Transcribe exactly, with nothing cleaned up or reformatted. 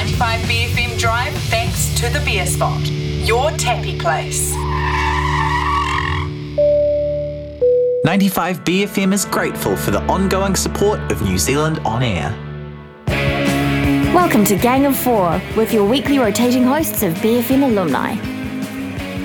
ninety-five B F M Drive thanks to The Beer Spot, your tappy place. ninety-five B F M is grateful for the ongoing support of New Zealand On Air. Welcome to Gang of Four, with your weekly rotating hosts of B F M alumni.